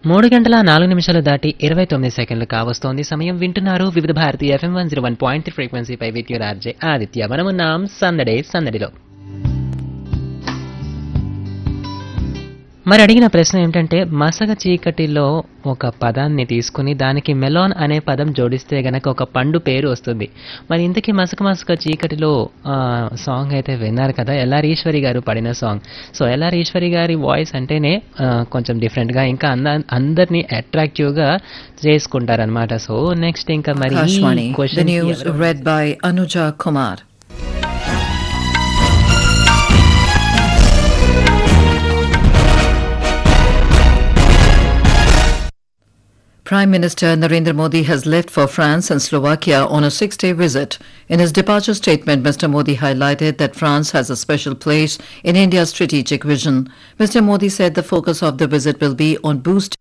3 గంటల 4 నిమిషాలు దాటి 29 సెకండ్లు కావస్తోంది సమయం. వింటున్నారు వివిధ Bharati FM 101.3 ఫ్రీక్వెన్సీపై with your RJ Aditya. మనమున్నాం సందడిలో. మరి అడిగిన ప్రశ్న ఏమిటంటే, మసక చీకటిలో ఒక పదాన్ని తీసుకుని దానికి మెలాన్ అనే పదం జోడిస్తే గనక ఒక పండు పేరు వస్తుంది. మరి ఇంతకీ మసక చీకటిలో సాంగ్ అయితే విన్నారు కదా, ఎల్ఆర్ ఈశ్వరి గారు పాడిన సాంగ్. సో ఎల్ఆర్ ఈశ్వరి గారి వాయిస్ అంటేనే కొంచెం డిఫరెంట్గా, ఇంకా అందరినీ అట్రాక్టివ్గా చేసుకుంటారనమాట. సో నెక్స్ట్ ఇంకా మరి The news read by Anuja Kumar. Prime Minister Narendra Modi has left for France and Slovakia on a 6-day visit. In his departure statement, Mr. Modi highlighted that France has a special place in India's strategic vision. Mr. Modi said the focus of the visit will be on boosting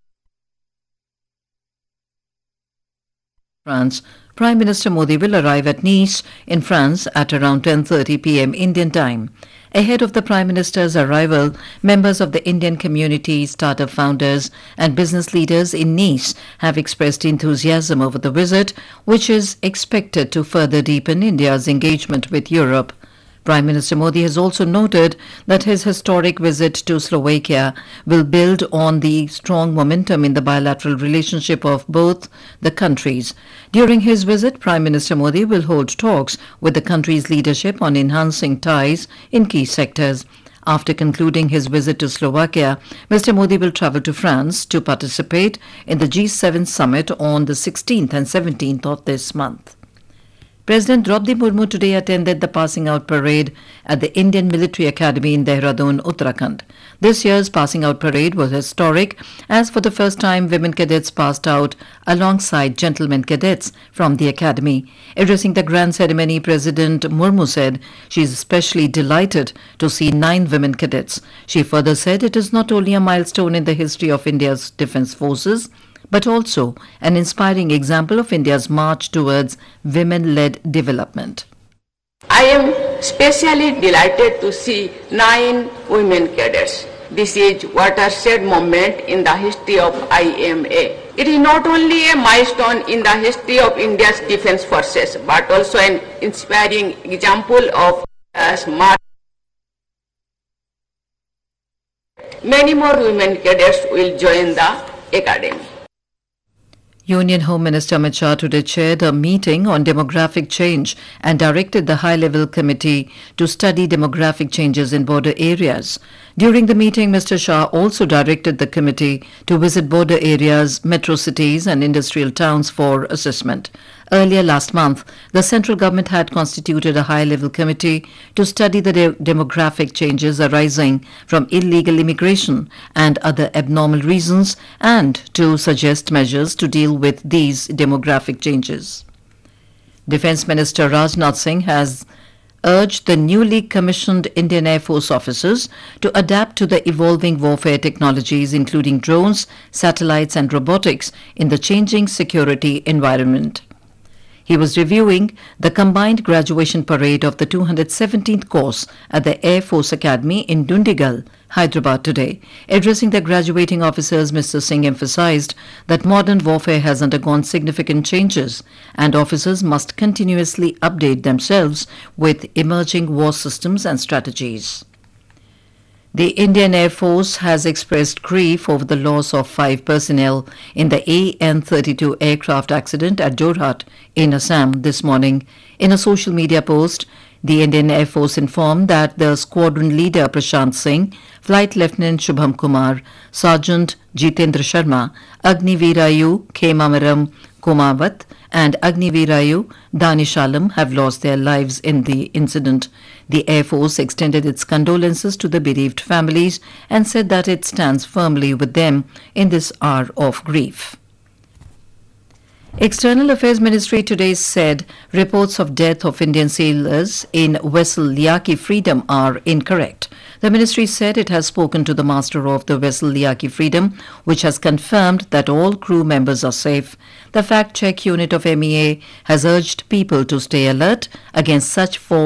France. Prime Minister Modi will arrive at Nice in France at around 10:30 p.m. Indian time. Ahead of the Prime Minister's arrival, members of the Indian community, startup founders and business leaders in Nice have expressed enthusiasm over the visit, which is expected to further deepen India's engagement with Europe. Prime Minister Modi has also noted that his historic visit to Slovakia will build on the strong momentum in the bilateral relationship of both the countries. During his visit, Prime Minister Modi will hold talks with the country's leadership on enhancing ties in key sectors. After concluding his visit to Slovakia, Mr. Modi will travel to France to participate in the G7 summit on the 16th and 17th of this month. President Draupadi Murmu today attended the passing out parade at the Indian Military Academy in Dehradun, Uttarakhand. This year's passing out parade was historic, as for the first time women cadets passed out alongside gentlemen cadets from the academy. Addressing the grand ceremony, President Murmu said she is especially delighted to see 9 women cadets. She further said it is not only a milestone in the history of India's defence forces, but also an inspiring example of India's march towards women-led development. I am especially delighted to see 9 women cadets. This is watershed moment in the history of IMA. It is not only a milestone in the history of India's defence forces, but also an inspiring example of smart. Many more women cadets will join the academy. Union Home Minister Amit Shah today chaired a meeting on demographic change and directed the high-level committee to study demographic changes in border areas. During the meeting, Mr. Shah also directed the committee to visit border areas, metro cities and industrial towns for assessment. Earlier last month, the central government had constituted a high-level committee to study the demographic changes arising from illegal immigration and other abnormal reasons, and to suggest measures to deal with these demographic changes. Defence Minister Rajnath Singh has urged the newly commissioned Indian Air Force officers to adapt to the evolving warfare technologies, including drones, satellites and robotics, in the changing security environment. He was reviewing the combined graduation parade of the 217th course at the Air Force Academy in Dundigal, Hyderabad today. Addressing the graduating officers, Mr. Singh emphasized that modern warfare has undergone significant changes and officers must continuously update themselves with emerging war systems and strategies. The Indian Air Force has expressed grief over the loss of 5 personnel in the AN-32 aircraft accident at Jorhat in Assam this morning. In a social media post, the Indian Air Force informed that the squadron leader Prashant Singh, Flight Lieutenant Shubham Kumar, Sergeant Jitendra Sharma, Agniveerayu Khemamaram Kumawat and Agniveerayu Danish Alam have lost their lives in the incident. The Air Force extended its condolences to the bereaved families and said that it stands firmly with them in this hour of grief. External Affairs Ministry today said reports of death of Indian sailors in vessel Liaki Freedom are incorrect. The ministry said it has spoken to the master of the vessel Liaki Freedom, which has confirmed that all crew members are safe. The fact-check unit of MEA has urged people to stay alert against such false